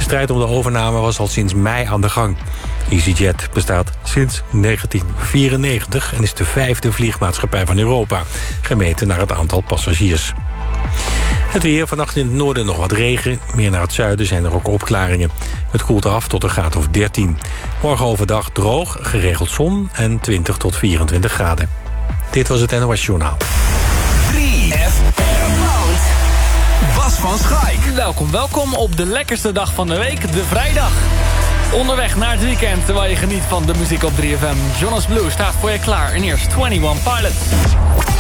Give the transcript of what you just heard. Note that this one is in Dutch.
strijd om de overname was al sinds mei aan de gang. EasyJet bestaat sinds 1994 en is de 5e vliegmaatschappij van Europa, gemeten naar het aantal passagiers. Het weer, vannacht in het noorden nog wat regen. Meer naar het zuiden zijn er ook opklaringen. Het koelt af tot een graad of 13. Morgen overdag droog, geregeld zon en 20 tot 24 graden. Dit was het NOS Journaal. 3FM. Bas van Schaik. Welkom op de lekkerste dag van de week, de vrijdag. Onderweg naar het weekend, terwijl je geniet van de muziek op 3FM. Jonas Blue staat voor je klaar en eerst 21 Pilots.